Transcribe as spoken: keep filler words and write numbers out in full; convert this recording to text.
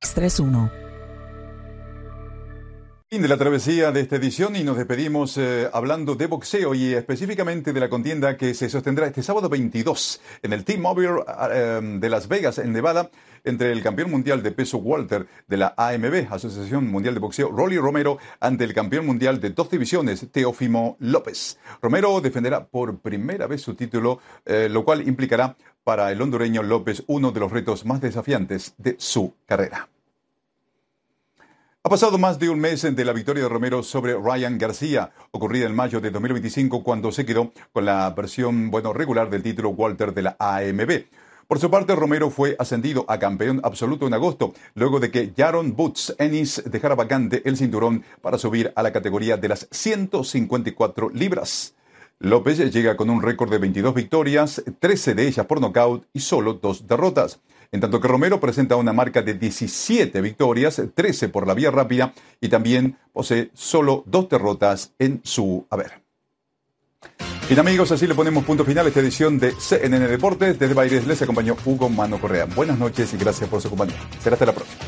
seis tres uno. Fin de la travesía de esta edición y nos despedimos eh, hablando de boxeo y específicamente de la contienda que se sostendrá este sábado veintidós en el T-Mobile eh, de Las Vegas, en Nevada, entre el campeón mundial de peso welter de la A M B, Asociación Mundial de Boxeo, Rolly Romero, ante el campeón mundial de dos divisiones, Teófimo López. Romero defenderá por primera vez su título, eh, lo cual implicará para el hondureño López uno de los retos más desafiantes de su carrera. Ha pasado más de un mes de la victoria de Romero sobre Ryan García, ocurrida en mayo de dos mil veinticinco, cuando se quedó con la versión bueno, regular del título welter de la A M B. Por su parte, Romero fue ascendido a campeón absoluto en agosto, luego de que Jaron Boots Ennis dejara vacante el cinturón para subir a la categoría de las ciento cincuenta y cuatro libras. López llega con un récord de veintidós victorias, trece de ellas por nocaut y solo dos derrotas. En tanto que Romero presenta una marca de diecisiete victorias, trece por la vía rápida y también posee solo dos derrotas en su haber. Bien amigos, así le ponemos punto final a esta edición de C N N Deportes. Desde Baires les acompañó Hugo Mano Correa. Buenas noches y gracias por su compañía. Será hasta la próxima.